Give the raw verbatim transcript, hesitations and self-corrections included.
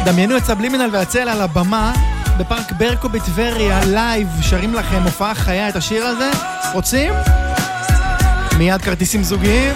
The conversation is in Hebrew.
דמיינו את סבלימינל והצל על הבמה בפארק ברקו בטבריה, לייב, שרים לכם הופעה חיה את השיר הזה. רוצים? מיד כרטיסים זוגיים.